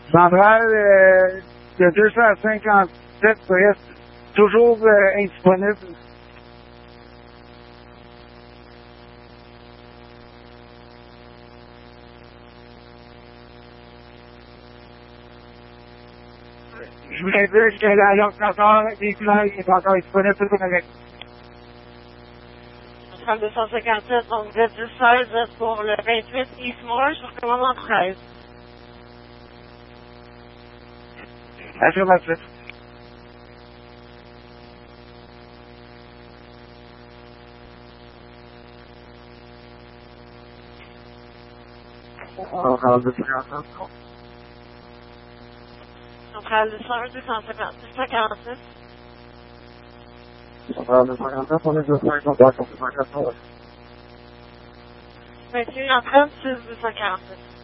Centrale de 257 reste toujours indisponible. Je voudrais dire que la locomoteur véhiculaire est encore disponible, tout est correct. Centrale 257, donc vous êtes du 16 pour le 28 Eastmore sur commandement 13. Affirmatif. Centrale 257. Centrale 256. Centrale 257, on est 257, 257. 21 en 36 247.